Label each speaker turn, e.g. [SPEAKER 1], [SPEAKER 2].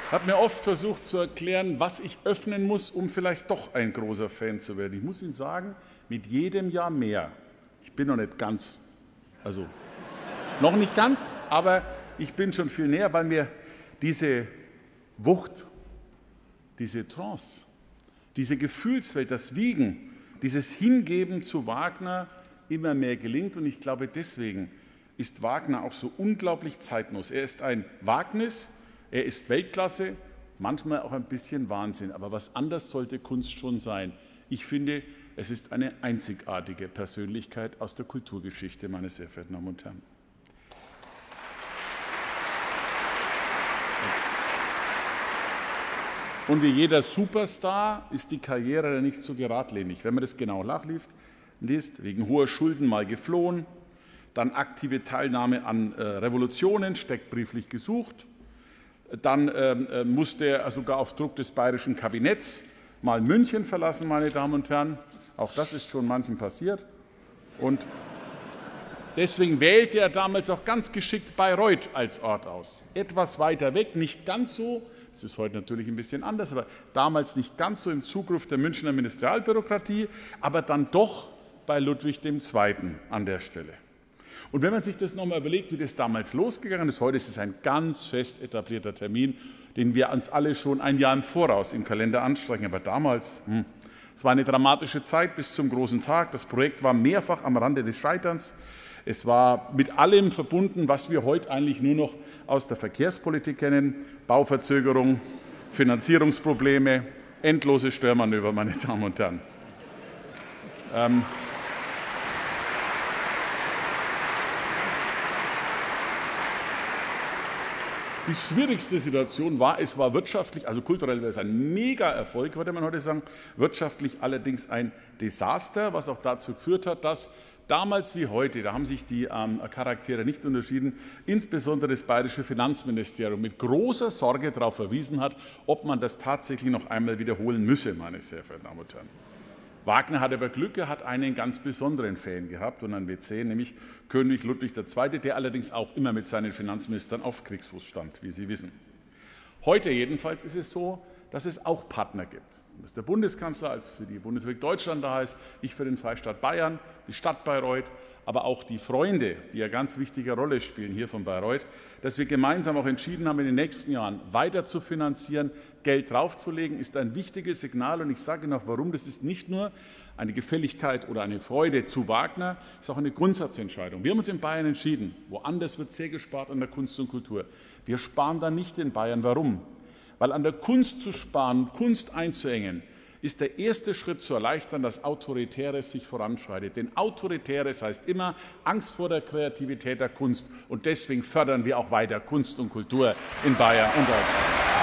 [SPEAKER 1] habe mir oft versucht zu erklären, was ich öffnen muss, um vielleicht doch ein großer Fan zu werden. Ich muss Ihnen sagen, mit jedem Jahr mehr. Ich bin noch nicht ganz, also noch nicht ganz, aber ich bin schon viel näher, weil mir diese Wucht, diese Trance, diese Gefühlswelt, das Wiegen, dieses Hingeben zu Wagner immer mehr gelingt. Und ich glaube, deswegen ist Wagner auch so unglaublich zeitlos. Er ist ein Wagnis, er ist Weltklasse, manchmal auch ein bisschen Wahnsinn. Aber was anders sollte Kunst schon sein? Ich finde, es ist eine einzigartige Persönlichkeit aus der Kulturgeschichte, meine sehr verehrten Damen und Herren. Und wie jeder Superstar ist die Karriere nicht so geradlinig. Wenn man das genau nachliest, wegen hoher Schulden mal geflohen, dann aktive Teilnahme an Revolutionen, steckbrieflich gesucht, dann musste er sogar auf Druck des bayerischen Kabinetts mal München verlassen, meine Damen und Herren. Auch das ist schon manchem passiert. Und deswegen wählte er damals auch ganz geschickt Bayreuth als Ort aus. Etwas weiter weg, nicht ganz so, es ist heute natürlich ein bisschen anders, aber damals nicht ganz so im Zugriff der Münchner Ministerialbürokratie, aber dann doch bei Ludwig II. An der Stelle. Und wenn man sich das nochmal überlegt, wie das damals losgegangen ist, heute ist es ein ganz fest etablierter Termin, den wir uns alle schon ein Jahr im Voraus im Kalender anstrengen. Aber damals, es war eine dramatische Zeit bis zum großen Tag. Das Projekt war mehrfach am Rande des Scheiterns. Es war mit allem verbunden, was wir heute eigentlich nur noch aus der Verkehrspolitik kennen. Bauverzögerung, Finanzierungsprobleme, endlose Störmanöver, meine Damen und Herren. Die schwierigste Situation war, es war wirtschaftlich, also kulturell wäre es ein Mega-Erfolg, würde man heute sagen, wirtschaftlich allerdings ein Desaster, was auch dazu geführt hat, dass damals wie heute, da haben sich die Charaktere nicht unterschieden, insbesondere das bayerische Finanzministerium mit großer Sorge darauf verwiesen hat, ob man das tatsächlich noch einmal wiederholen müsse, meine sehr verehrten Damen und Herren. Wagner hat aber Glück, er hat einen ganz besonderen Fan gehabt und einen Mäzen, nämlich König Ludwig II., der allerdings auch immer mit seinen Finanzministern auf Kriegsfuß stand, wie Sie wissen. Heute jedenfalls ist es so, dass es auch Partner gibt. Dass der Bundeskanzler als für die Bundesrepublik Deutschland da ist, ich für den Freistaat Bayern, die Stadt Bayreuth, aber auch die Freunde, die eine ganz wichtige Rolle spielen hier von Bayreuth, dass wir gemeinsam auch entschieden haben, in den nächsten Jahren weiter zu finanzieren, Geld draufzulegen, ist ein wichtiges Signal. Und ich sage noch, warum. Das ist nicht nur eine Gefälligkeit oder eine Freude zu Wagner, es ist auch eine Grundsatzentscheidung. Wir haben uns in Bayern entschieden, woanders wird sehr gespart an der Kunst und Kultur. Wir sparen da nicht in Bayern. Warum? Weil an der Kunst zu sparen, Kunst einzuengen, ist der erste Schritt zu erleichtern, dass Autoritäres sich voranschreitet. Denn Autoritäres heißt immer Angst vor der Kreativität der Kunst. Und deswegen fördern wir auch weiter Kunst und Kultur in Bayern und Deutschland.